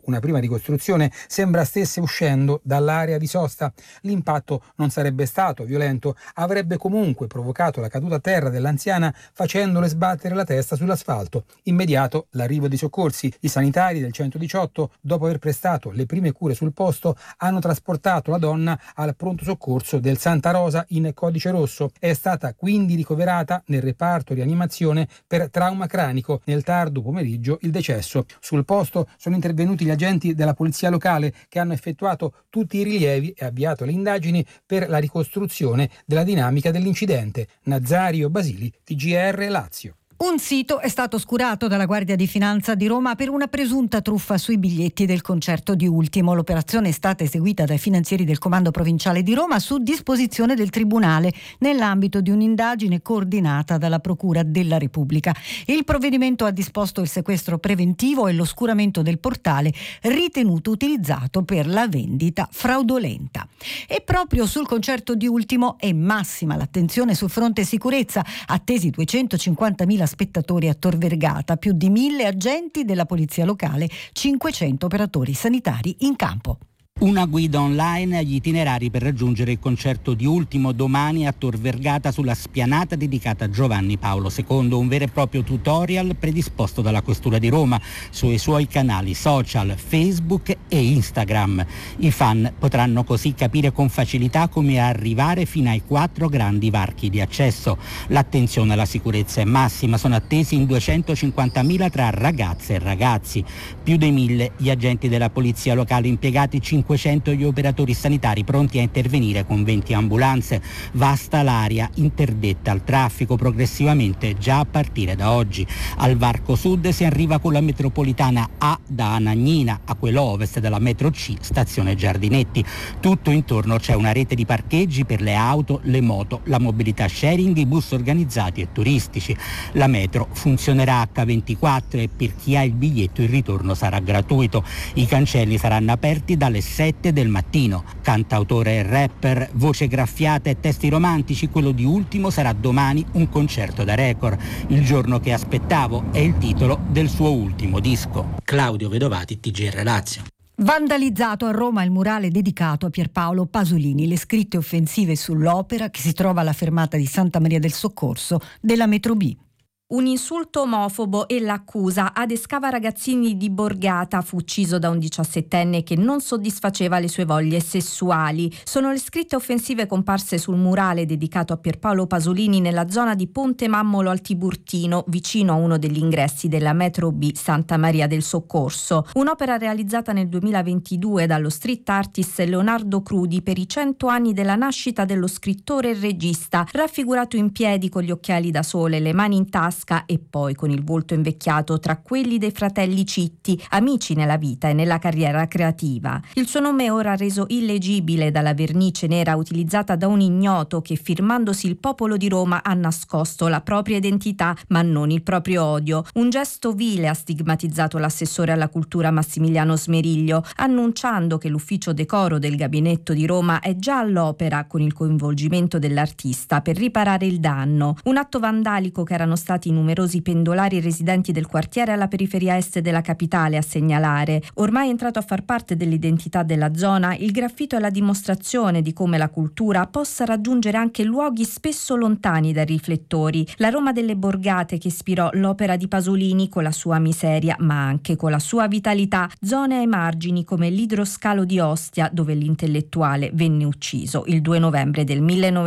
una prima ricostruzione, sembra stesse uscendo dall'area di sosta. L'impatto non sarebbe stato violento, avrebbe comunque provocato la caduta a terra dell'anziana facendole sbattere la testa sull'asfalto. Immediato l'arrivo dei soccorsi. I sanitari del 118, dopo aver prestato le prime cure sul posto, hanno trasportato la donna al pronto soccorso del Santa Rosa in codice rosso. È stata quindi ricoverata nel reparto rianimazione per trauma cranico. Nel tardo pomeriggio il decesso. Sul posto sono intervenuti gli agenti della polizia locale che hanno effettuato tutti i rilievi e avviato le indagini per la ricostruzione della dinamica dell'incidente. Nazario Basili, TGR Lazio. Un sito è stato oscurato dalla Guardia di Finanza di Roma per una presunta truffa sui biglietti del concerto di Ultimo. L'operazione è stata eseguita dai finanzieri del Comando Provinciale di Roma su disposizione del Tribunale nell'ambito di un'indagine coordinata dalla Procura della Repubblica. Il provvedimento ha disposto il sequestro preventivo e l'oscuramento del portale ritenuto utilizzato per la vendita fraudolenta. E proprio sul concerto di Ultimo è massima l'attenzione sul fronte sicurezza, attesi 250.000 spettatori a Tor Vergata, più di 1.000 agenti della polizia locale, 500 operatori sanitari in campo. Una guida online agli itinerari per raggiungere il concerto di Ultimo domani a Tor Vergata sulla spianata dedicata a Giovanni Paolo II, un vero e proprio tutorial predisposto dalla Questura di Roma sui suoi canali social Facebook e Instagram. I fan potranno così capire con facilità come arrivare fino ai 4 grandi varchi di accesso. L'attenzione alla sicurezza è massima, sono attesi in 250.000 tra ragazze e ragazzi, più dei 1.000 gli agenti della polizia locale impiegati, 500 gli operatori sanitari pronti a intervenire con 20 ambulanze. Vasta l'area interdetta al traffico progressivamente già a partire da oggi. Al varco sud si arriva con la metropolitana A da Anagnina, a quello ovest della metro C, stazione Giardinetti. Tutto intorno c'è una rete di parcheggi per le auto, le moto, la mobilità sharing, i bus organizzati e turistici. La metro funzionerà H24 e per chi ha il biglietto il ritorno sarà gratuito. I cancelli saranno aperti dalle 7 del mattino. Cantautore e rapper, voce graffiata e testi romantici, quello di Ultimo sarà domani un concerto da record. Il giorno che aspettavo è il titolo del suo ultimo disco. Claudio Vedovati, TGR Lazio. Vandalizzato a Roma il murale dedicato a Pierpaolo Pasolini, le scritte offensive sull'opera che si trova alla fermata di Santa Maria del Soccorso della metro B. Un insulto omofobo e l'accusa. Adescava Ragazzini di Borgata fu ucciso da un 17enne che non soddisfaceva le sue voglie sessuali. Sono le scritte offensive comparse sul murale dedicato a Pierpaolo Pasolini nella zona di Ponte Mammolo al Tiburtino, vicino a uno degli ingressi della metro B Santa Maria del Soccorso. Un'opera realizzata nel 2022 dallo street artist Leonardo Crudi per i 100 anni della nascita dello scrittore e regista, raffigurato in piedi con gli occhiali da sole, le mani in tasca e poi con il volto invecchiato tra quelli dei fratelli Citti, amici nella vita e nella carriera creativa. Il suo nome è ora reso illegibile dalla vernice nera utilizzata da un ignoto che, firmandosi il popolo di Roma, ha nascosto la propria identità ma non il proprio odio. Un gesto vile, ha stigmatizzato l'assessore alla cultura Massimiliano Smeriglio, annunciando che l'ufficio decoro del gabinetto di Roma è già all'opera con il coinvolgimento dell'artista per riparare il danno. Un atto vandalico che erano stati numerosi pendolari residenti del quartiere alla periferia est della capitale a segnalare. Ormai entrato a far parte dell'identità della zona, il graffito è la dimostrazione di come la cultura possa raggiungere anche luoghi spesso lontani dai riflettori. La Roma delle Borgate che ispirò l'opera di Pasolini con la sua miseria, ma anche con la sua vitalità. Zone ai margini come l'idroscalo di Ostia, dove l'intellettuale venne ucciso il 2 novembre del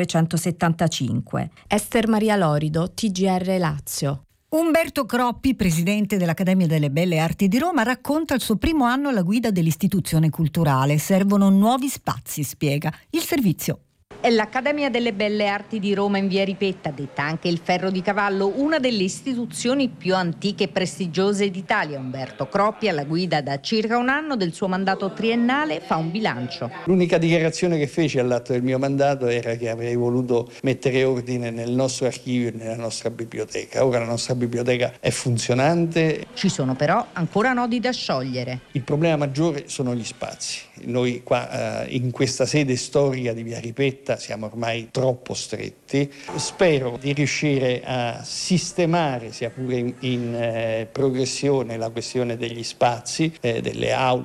1975. Ester Maria Lorido, TGR Lazio. Umberto Croppi, presidente dell'Accademia delle Belle Arti di Roma, racconta il suo primo anno alla guida dell'istituzione culturale. Servono nuovi spazi, spiega. Il servizio. È l'Accademia delle Belle Arti di Roma in via Ripetta, detta anche il Ferro di Cavallo, una delle istituzioni più antiche e prestigiose d'Italia. Umberto Croppi, alla guida da circa un anno del suo mandato triennale, fa un bilancio. L'unica dichiarazione che feci all'atto del mio mandato era che avrei voluto mettere ordine nel nostro archivio e nella nostra biblioteca. Ora la nostra biblioteca è funzionante. Ci sono però ancora nodi da sciogliere. Il problema maggiore sono gli spazi. Noi qua in questa sede storica di via Ripetta siamo ormai troppo stretti. Spero di riuscire a sistemare, sia pure in progressione, la questione degli spazi, delle aule,